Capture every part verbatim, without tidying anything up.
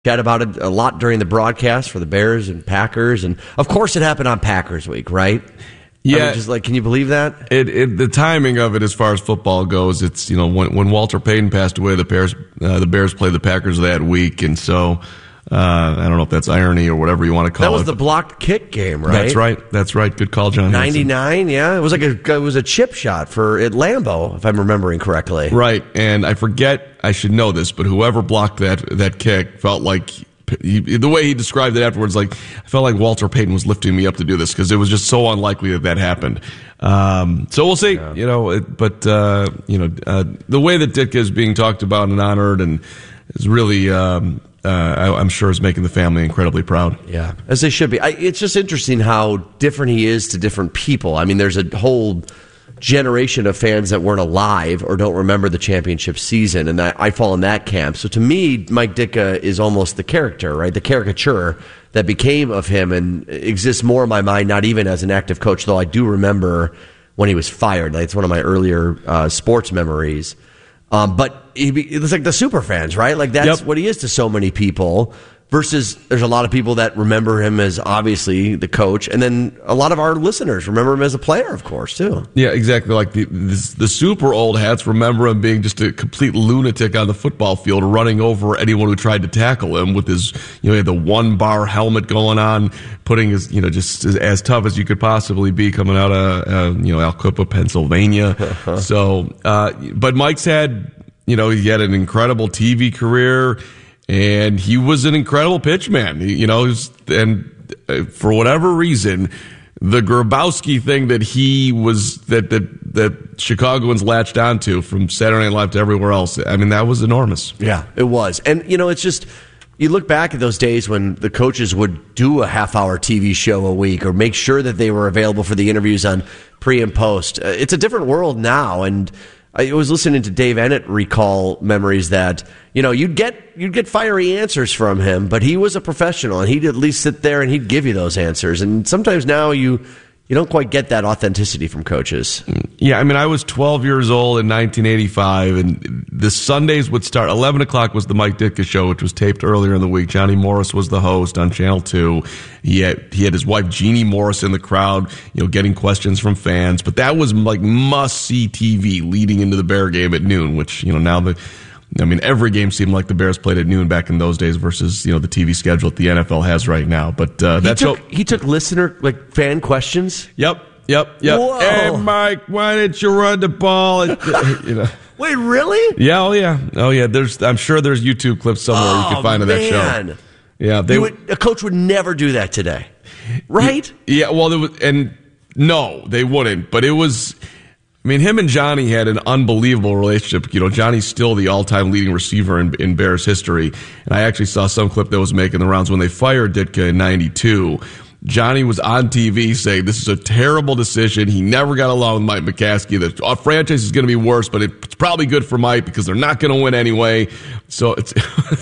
Chat about it a lot during the broadcast for the Bears and Packers, and of course it happened on Packers week, right? Yeah, I mean, just like, can you believe that? It, it the timing of it, as far as football goes, it's you know when when Walter Payton passed away, the Bears uh, the Bears played the Packers that week, and so uh, I don't know if that's irony or whatever you want to call it. That was it. The blocked kick game, right? That's right. That's right. Good call, John. ninety-nine, yeah, it was like a it was a chip shot for at Lambeau, if I'm remembering correctly. Right, and I forget. I should know this, but whoever blocked that that kick felt like. He, the way he described it afterwards, like I felt like Walter Payton was lifting me up to do this because it was just so unlikely that that happened. Um, so we'll see, yeah. you know. It, but uh, you know, uh, the way that Ditka is being talked about and honored, and is really, um, uh, I, I'm sure, is making the family incredibly proud. Yeah, as they should be. I, it's just interesting how different he is to different people. I mean, there's a whole generation of fans that weren't alive or don't remember the championship season, and I, I fall in that camp. So to me, Mike Ditka is almost the character, right? The caricature that became of him and exists more in my mind, not even as an active coach, though I do remember when he was fired. Like, it's one of my earlier uh, sports memories. Um, but he, it's like the super fans, right? Like that's yep. what he is to so many people. Versus there's a lot of people that remember him as obviously the coach, and then a lot of our listeners remember him as a player, of course, too. Yeah, exactly. Like the the, the super old hats remember him being just a complete lunatic on the football field, running over anyone who tried to tackle him with his, you know, he had the one bar helmet going on, putting his, you know, just as, as tough as you could possibly be coming out of, uh, you know, Alcoa, Pennsylvania. so, uh, but Mike's had, you know, he had an incredible T V career. And he was an incredible pitch man, you know, and for whatever reason, the Grabowski thing that he was, that, that, that Chicagoans latched onto from Saturday Night Live to everywhere else, I mean, that was enormous. Yeah, it was. And, you know, it's just, you look back at those days when the coaches would do a half-hour T V show a week or make sure that they were available for the interviews on pre and post. Uh, it's a different world now, and I was listening to Dave Ennett recall memories that, you know, you'd get you'd get fiery answers from him, but he was a professional, and he'd at least sit there and he'd give you those answers. And sometimes now you you don't quite get that authenticity from coaches. Yeah, I mean, I was twelve years old in nineteen eighty-five, and the Sundays would start. eleven o'clock was the Mike Ditka show, which was taped earlier in the week. Johnny Morris was the host on Channel two. He had, he had his wife, Jeannie Morris, in the crowd, you know, getting questions from fans. But that was like must-see T V leading into the Bear game at noon, which, you know, now the... I mean, every game seemed like the Bears played at noon back in those days versus, you know, the T V schedule that the N F L has right now. But uh, that's he took, he took listener, like, fan questions? Yep, yep, yep. Whoa. Hey, Mike, why didn't you run the ball? You know. Wait, really? Yeah, oh, yeah. Oh, yeah. There's, I'm sure there's YouTube clips somewhere oh, you can find of that show. Yeah, they would, a coach would never do that today, right? Yeah, well, there was, and no, they wouldn't. But it was... I mean, him and Johnny had an unbelievable relationship. You know, Johnny's still the all-time leading receiver in, in Bears history. And I actually saw some clip that was making the rounds when they fired Ditka in ninety-two. Johnny was on T V saying this is a terrible decision. He never got along with Mike McCaskey. The uh, franchise is going to be worse, but it's probably good for Mike because they're not going to win anyway. So it's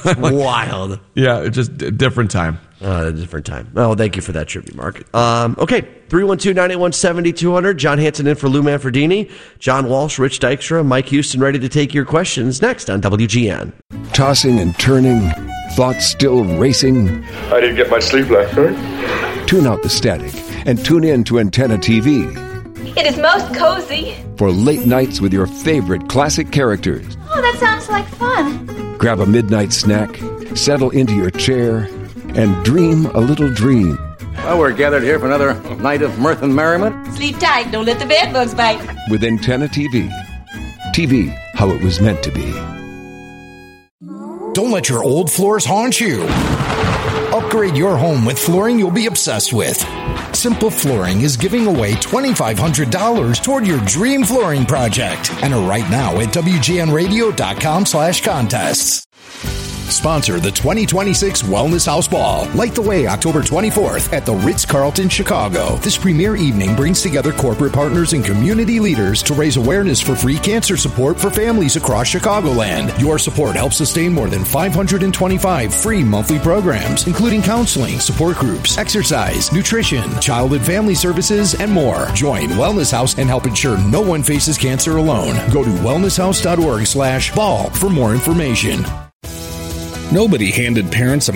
wild. Yeah, it's just a different time. Uh, a different time. Oh, thank you for that tribute, Mark. Um, okay, three one two, nine eight one, seven two zero zero. John Hanson in for Lou Manfredini. John Walsh, Rich Dykstra, Mike Houston ready to take your questions next on W G N. Tossing and turning, thoughts still racing. I didn't get much sleep last night. Tune out the static and tune in to Antenna T V. It is most cozy. For late nights with your favorite classic characters. Oh, that sounds like fun. Grab a midnight snack, settle into your chair, and dream a little dream. Well, we're gathered here for another night of mirth and merriment. Sleep tight, don't let the bed bugs bite. With Antenna T V. T V, how it was meant to be. Don't let your old floors haunt you. Upgrade your home with flooring you'll be obsessed with. Simple Flooring is giving away twenty-five hundred dollars toward your dream flooring project. Enter right now at W G N radio dot com slash contests. Sponsor the twenty twenty-six Wellness House Ball. Light the way October twenty-fourth at the Ritz-Carlton, Chicago. This premier evening brings together corporate partners and community leaders to raise awareness for free cancer support for families across Chicagoland. Your support helps sustain more than five hundred twenty-five free monthly programs, including counseling, support groups, exercise, nutrition, child and family services, and more. Join Wellness House and help ensure no one faces cancer alone. Go to wellness house dot org slash ball for more information. Nobody handed parents a